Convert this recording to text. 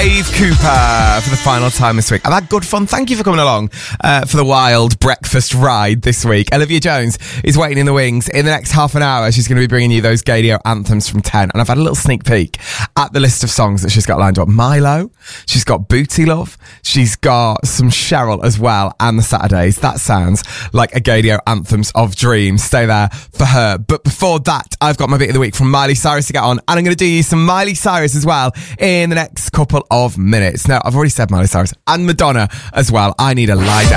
Dave Cooper for the final time this week. I've had good fun. Thank you for coming along for the wild breakfast ride this week. Olivia Jones is waiting in the wings. In the next half an hour, she's going to be bringing you those Gadio anthems from 10. And I've had a little sneak peek at the list of songs that she's got lined up. Milo, she's got Booty Love, she's got some Cheryl as well, and the Saturdays. That sounds like a Gadio anthems of dreams. Stay there for her. But before that, I've got my bit of the week from Miley Cyrus to get on, and I'm going to do you some Miley Cyrus as well in the next couple of minutes. Now, I've already said Miley Cyrus and Madonna as well. I Need a Lie Down.